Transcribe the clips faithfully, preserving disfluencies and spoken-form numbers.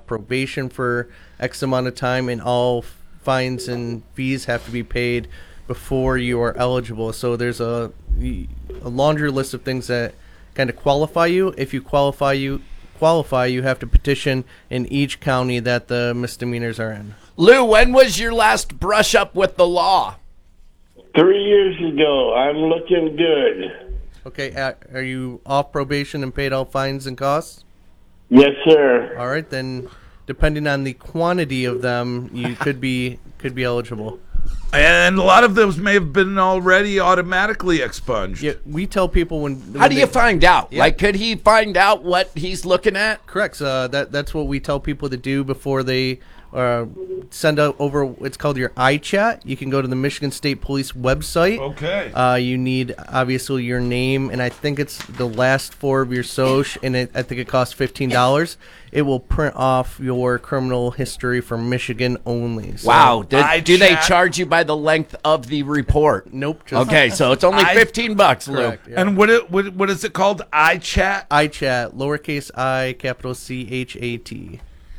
off probation for X amount of time, and all fines and fees have to be paid before you are eligible. So there's a, a laundry list of things that kind of qualify you. If you qualify, you qualify, you have to petition in each county that the misdemeanors are in. Lou, when was your last brush up with the law? Three years ago. I'm looking good. Okay, uh, are you off probation and paid all fines and costs? Yes, sir. All right, then depending on the quantity of them, you could be could be eligible. And a lot of those may have been already automatically expunged. Yeah, we tell people when. when How do they, you find out? Yeah. Like, could he find out what he's looking at? Correct. Uh, that that's what we tell people to do before they uh, send out over. It's called your iChat. You can go to the Michigan State Police website. Okay. Uh, you need obviously your name, and I think it's the last four of your social, and it, I think it costs fifteen dollars. It will print off your criminal history for Michigan only. So, Wow. Did, do they iChat. charge you by the length of the report? Nope. Just Okay, so it's only I- fifteen bucks, Lou. correct. Yeah. And what, it, what what is it called? iChat? iChat, lowercase I, capital C H A T.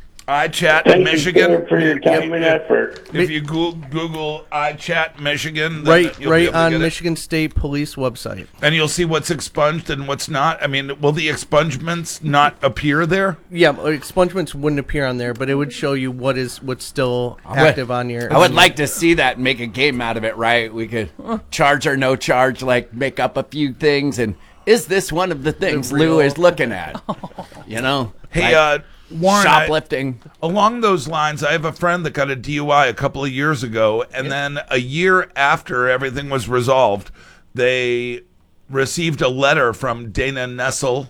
iChat Thank Michigan. you, sir, for your time and effort. If you Google, Google iChat Michigan, then Right, you'll be right able to on get it. Michigan State Police website. And you'll see what's expunged and what's not. I mean, will the expungements not appear there? Yeah, expungements wouldn't appear on there, but it would show you what is what's still active on your. I would like to see that and make a game out of it, right? We could charge or no charge, like make up a few things. And is this one of the things Lou is looking at? You know? Hey, like uh, Warren, I- shoplifting. along those lines, I have a friend that got a D U I a couple of years ago, and then a year after everything was resolved, they received a letter from Dana Nessel,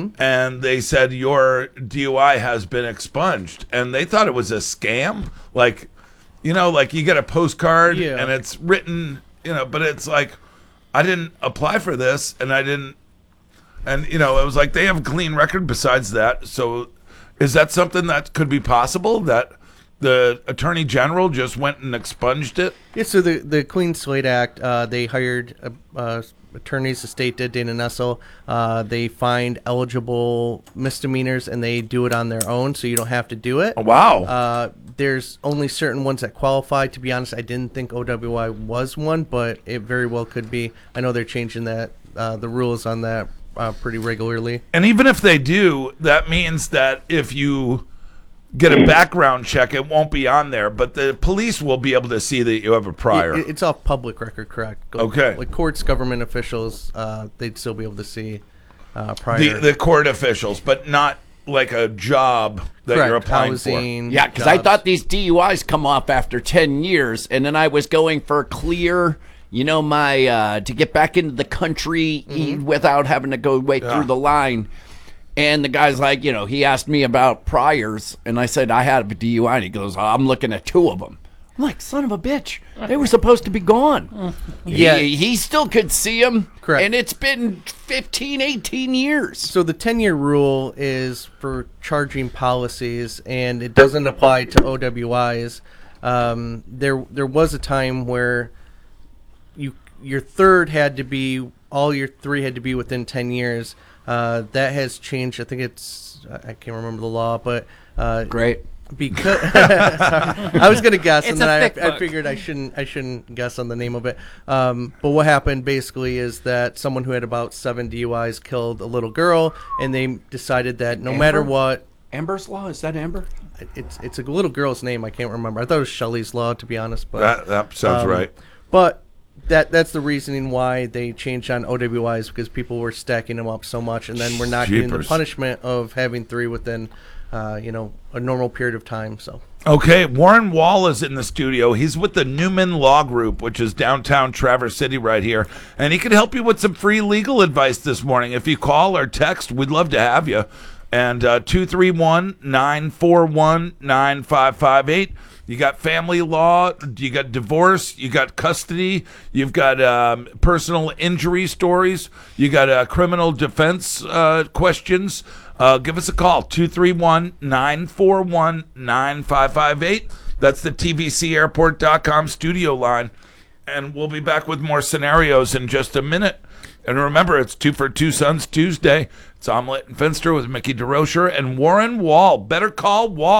and they said, your D U I has been expunged. And they thought it was a scam. Like, you know, like you get a postcard, Yeah. and it's written, you know, but it's like, I didn't apply for this, and I didn't, and, you know, it was like they have a clean record besides that, so... Is that something that could be possible, that the Attorney General just went and expunged it? Yeah, so the, the Clean Slate Act, uh, they hired uh, uh, attorneys, the state did, Dana Nessel. Uh, they find eligible misdemeanors, and they do it on their own, so you don't have to do it. Wow. Uh, there's only certain ones that qualify. To be honest, I didn't think O W I was one, but it very well could be. I know they're changing that uh, the rules on that uh, pretty regularly. And even if they do, that means that if you get a background check, it won't be on there, but the police will be able to see that you have a prior. It, it's off public record, correct? Go- Okay. Like courts, government officials, uh, they'd still be able to see uh, prior. the, the court officials, but not like a job that correct. you're applying Housing, Yeah, because I jobs. thought these D U Is come off after ten years, and then I was going for clear, you know, my uh, to get back into the country e- without having to go way Yeah. through the line. And the guy's like, you know, he asked me about priors, and I said I had a D U I, and he goes, oh, I'm looking at two of them. I'm like, son of a bitch, they were supposed to be gone. Yeah. he, he still could see them, Correct. and it's been fifteen, eighteen years. So the ten-year rule is for charging policies, and it doesn't apply to O W Is. Um, there, there was a time where you your third had to be all your three had to be within ten years. Uh, that has changed. I think it's I can't remember the law, but uh, Great. because I was gonna guess, It's and then a I, thick I book. figured I shouldn't I shouldn't guess on the name of it. Um, but what happened basically is that someone who had about seven D U Is killed a little girl, and they decided that no matter Amber? what, Amber's Law? Is that Amber? it's it's a little girl's name. I can't remember. I thought it was Shelley's Law, to be honest. But That, that sounds um, right. But that that's the reasoning why they changed on O W Is, because people were stacking them up so much, and then we're not getting the Jeepers. punishment of having three within, uh, you know, a normal period of time. So. Okay, Warren Wall is in the studio. He's with the Newman Law Group, which is downtown Traverse City right here. And he can help you with some free legal advice this morning. If you call or text, we'd love to have you. And uh, two three one, nine four one, nine five five eight. You got family law, you got divorce, you got custody, you've got um, personal injury stories, you got uh, criminal defense uh, questions. Uh, give us a call, two three one, nine four one, nine five five eight. That's the T V C airport dot com studio line. And we'll be back with more scenarios in just a minute. And remember, it's Two for Two Sons Tuesday. It's Omelette and Finster with Mickey DeRocher and Warren Wall. Better call Wall.